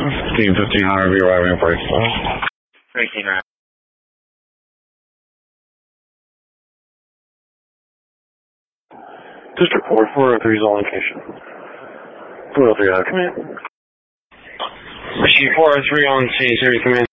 1500 be arriving at Brightstar. 13 right. District 443 is on location. 403, come in. Machine 403 on scene, Siri, come in.